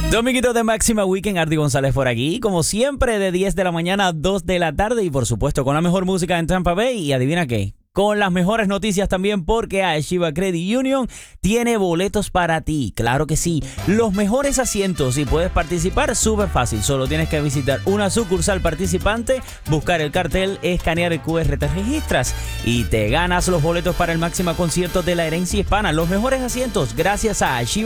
Dominguito de Máxima Weekend, Ardy González por aquí, como siempre de 10 de la mañana a 2 de la tarde y por supuesto con la mejor música en Tampa Bay y adivina qué, con las mejores noticias también porque Aeshiva Credit Union tiene boletos para ti, claro que sí, los mejores asientos y puedes participar súper fácil, solo tienes que visitar una sucursal participante, buscar el cartel, escanear el QR, te registras y te ganas los boletos para el Máxima Concierto de la Herencia Hispana, los mejores asientos gracias a Aeshiva